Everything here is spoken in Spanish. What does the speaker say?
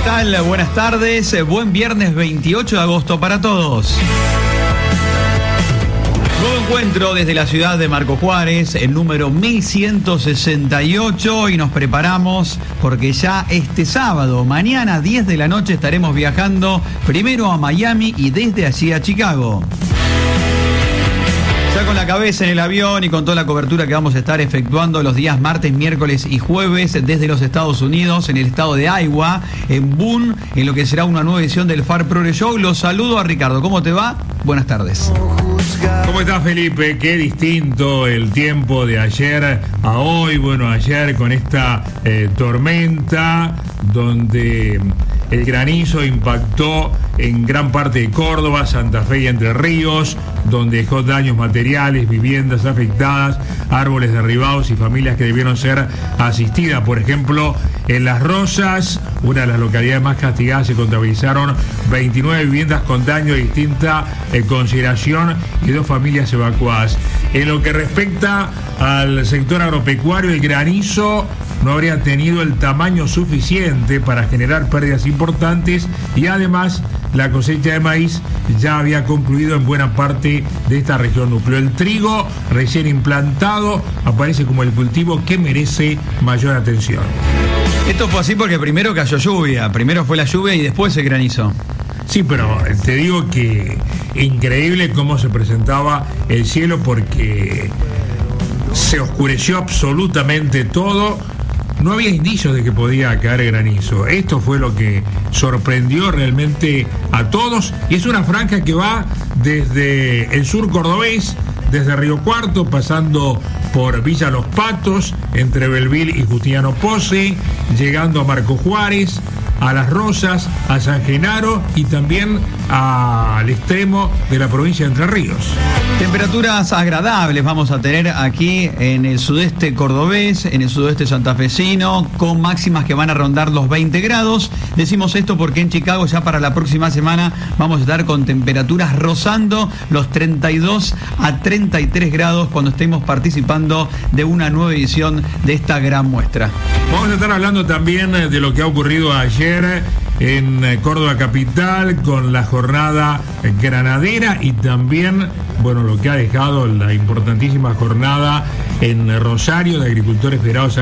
tal? Buenas tardes, buen viernes 28 de agosto para todos. Nuevo encuentro desde la ciudad de Marco Juárez, el número 1168, y nos preparamos porque ya este sábado, mañana 10 de la noche, estaremos viajando primero a Miami y desde allí a Chicago. Ya con la cabeza en el avión y con toda la cobertura que vamos a estar efectuando los días martes, miércoles y jueves desde los Estados Unidos, en el estado de Iowa, en Boone, en lo que será una nueva edición del Far Progress Show. Los saludo a Ricardo. ¿Cómo te va? Buenas tardes. ¿Cómo estás, Felipe? Qué distinto el tiempo de ayer a hoy. Bueno, ayer con esta tormenta donde el granizo impactó en gran parte de Córdoba, Santa Fe y Entre Ríos, donde dejó daños materiales, viviendas afectadas, árboles derribados y familias que debieron ser asistidas. Por ejemplo, en Las Rosas, una de las localidades más castigadas, se contabilizaron 29 viviendas con daño de distinta consideración y 2 familias evacuadas. En lo que respecta al sector agropecuario, el granizo no habría tenido el tamaño suficiente para generar pérdidas importantes y además la cosecha de maíz ya había concluido en buena parte de esta región núcleo. El trigo recién implantado aparece como el cultivo que merece mayor atención. Esto fue así porque primero cayó lluvia, primero fue la lluvia y después el granizo. Sí, pero te digo que increíble cómo se presentaba el cielo porque se oscureció absolutamente todo. No había indicios de que podía caer granizo. Esto fue lo que sorprendió realmente a todos. Y es una franja que va desde el sur cordobés, desde Río Cuarto, pasando por Villa Los Patos, entre Belville y Justiniano Pozzi, llegando a Marco Juárez, a Las Rosas, a San Genaro y también al extremo de la provincia de Entre Ríos. Temperaturas agradables vamos a tener aquí en el sudeste cordobés, en el sudeste santafesino, con máximas que van a rondar los 20 grados. Decimos esto porque en Chicago ya para la próxima semana vamos a estar con temperaturas rozando los 32 a 33 grados cuando estemos participando de una nueva edición de esta gran muestra. Vamos a estar hablando también de lo que ha ocurrido ayer en Córdoba capital con la jornada granadera y también, bueno, lo que ha dejado la importantísima jornada en Rosario de agricultores federados